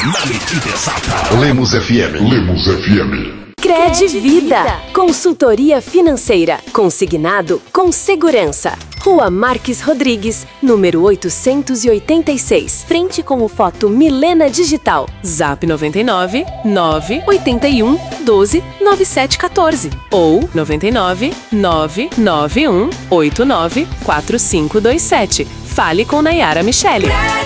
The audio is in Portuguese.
Na medida exata. Lemos FM. Lemos FM. Cred Vida. Consultoria financeira. Consignado com segurança. Rua Marques Rodrigues, número 886. Frente com o Foto Milena Digital. Zap 99 981 12 9714 ou 99 991 89 4527. Fale com Nayara Michele.